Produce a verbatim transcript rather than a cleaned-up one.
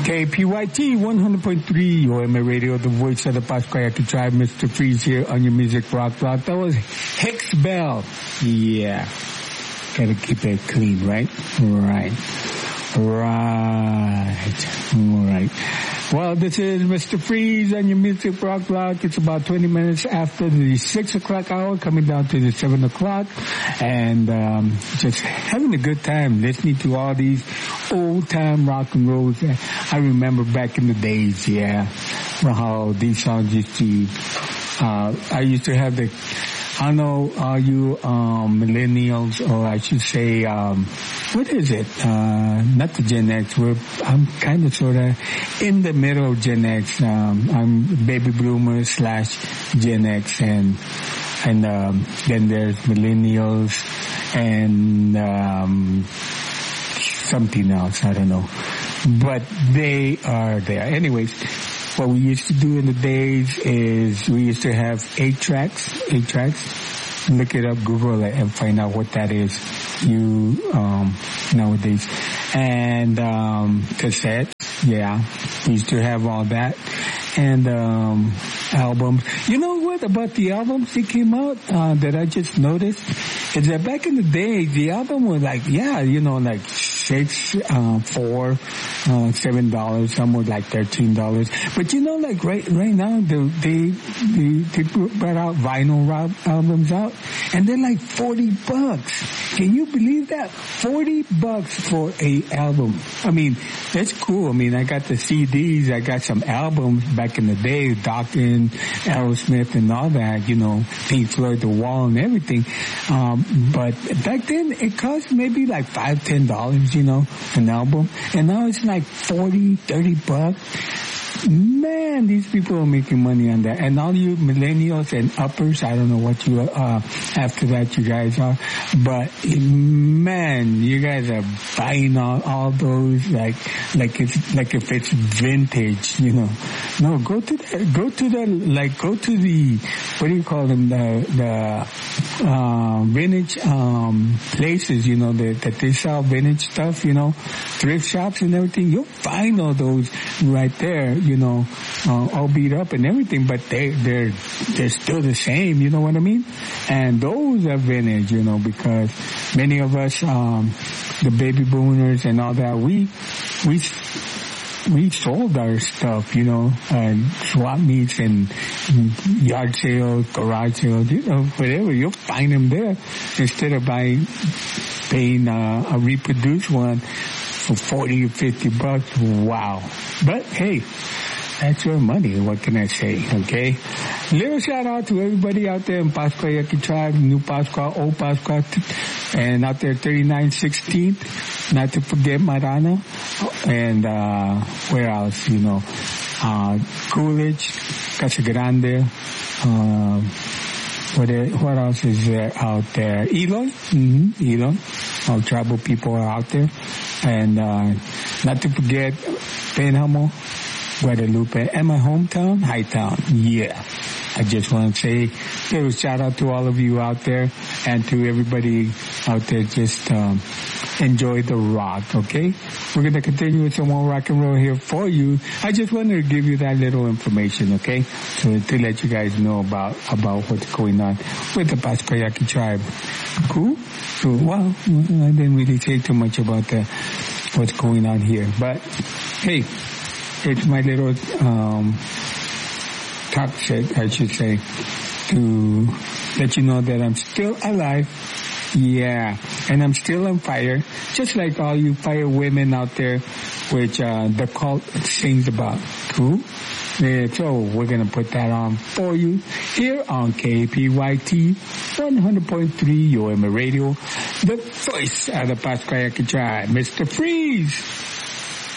K P Y T one hundred point three O M A Radio, the voice of the Pasquayaki tribe. Mister Freeze here on your Music Rock Block. That was Hicks Bell. Yeah. Gotta keep it clean, right? Right. Right. Alright. Well, this is Mister Freeze on your Music Rock Block. It's about twenty minutes after the six o'clock hour, coming down to the seven o'clock. And um just having a good time listening to all these old-time rock and rolls. I remember back in the days, yeah, how these songs used to, uh, I used to have the, I don't know, all you um, millennials, or I should say, um, what is it? Uh, not the Gen X. We're, I'm kind of sort of in the middle of Gen X. Um, I'm baby boomer slash Gen X, and and um, then there's millennials and um, something else. I don't know, but they are there. Anyways. What we used to do in the days is we used to have eight tracks, eight tracks. Look it up, Google it, and find out what that is. You, um, nowadays. And, um, cassettes, yeah. We used to have all that. And, um, albums. You know what about the albums that came out, uh, that I just noticed? Is that back in the day, the album was like, yeah, you know, like six, uh, four, uh, seven dollars. Some were like thirteen dollars. But you know, like right, right now, they, they, they, they brought out vinyl albums out, and they're like forty bucks. Can you believe that? forty bucks for a album. I mean, that's cool. I mean, I got the C Ds, I got some albums back in the day, Dawkins, Aerosmith, and all that, you know, Pink Floyd, The Wall, and everything. Um, but back then, it cost maybe like five, ten dollars, you know, an album. And now it's like forty, thirty bucks. Man, these people are making money on that. And all you millennials and uppers, I don't know what you, uh, after that you guys are, but man, you guys are buying all, all those like, like it's, like if it's vintage, you know. No, go to the, go to the, like, go to the, what do you call them, the, the, uh, vintage, um, places, you know, that, that they sell vintage stuff, you know, thrift shops and everything. You'll find all those right there, you know, uh, all beat up and everything, but they, they're, they're still the same, you know what I mean? And those are vintage, you know, because many of us, um, the baby boomers and all that, we, we, we sold our stuff, you know, and swap meets and yard sales, garage sales, you know, whatever. You'll find them there instead of buying, paying uh, a reproduced one for forty or fifty bucks. Wow. But hey, that's your money. What can I say? Okay. Little shout out to everybody out there in Pasquayaki tribe, New Pascua, Old Pascua, and out there thirty-nine sixteenth. Not to forget Marana. And, uh, where else, you know, uh, Coolidge, Casa Grande, uh, what, what else is there out there? Eloy? Mm-hmm, Eloy. All tribal people are out there. And, uh, not to forget Penhamo, Guadalupe, and my hometown, Hightown. Yeah. I just want to say a little shout out to all of you out there and to everybody out there. Just um, enjoy the rock, okay? We're going to continue with some more rock and roll here for you. I just wanted to give you that little information, okay? So to let you guys know about, about what's going on with the Pasquayaki tribe. Cool? So, well, I didn't really say too much about the, what's going on here. But, hey, it's my little... Um, talk shit, I should say, to let you know that I'm still alive. Yeah. And I'm still on fire. Just like all you fire women out there, which, uh, the cult sings about. Cool? Yeah, so we're gonna put that on for you here on K P Y T one hundred point three O M A Radio, the voice of the Pasquayaki tribe, Mister Freeze.